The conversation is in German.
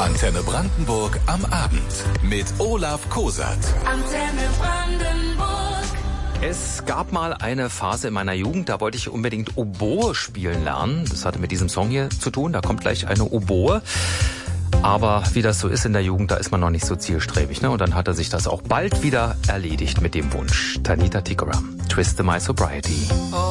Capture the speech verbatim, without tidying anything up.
Antenne Brandenburg am Abend mit Olaf Kosat. Antenne Brandenburg. Es gab mal eine Phase in meiner Jugend, da wollte ich unbedingt Oboe spielen lernen. Das hatte mit diesem Song hier zu tun, da kommt gleich eine Oboe. Aber wie das so ist in der Jugend, da ist man noch nicht so zielstrebig, ne? Und dann hatte sich das auch bald wieder erledigt mit dem Wunsch. Tanita Tikaram, Twist My Sobriety.